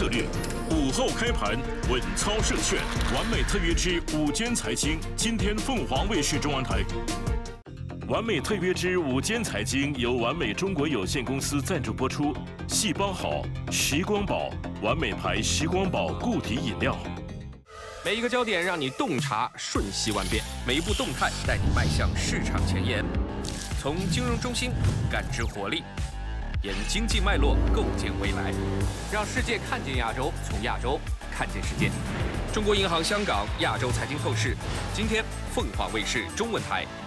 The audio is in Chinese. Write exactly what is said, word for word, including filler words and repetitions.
策略。午后开盘稳操胜券，完美特约之午间财经，今天凤凰卫视中文台。完美特约之午间财经由完美中国有限公司赞助播出。细胞好，时光宝，完美牌时光宝固体饮料。 每一个焦点让你洞察瞬息万变，每一步动态带你迈向市场前沿。从金融中心感知活力，沿经济脉络构建未来，让世界看见亚洲，从亚洲看见世界。中国银行香港亚洲财经透视，今天凤凰卫视中文台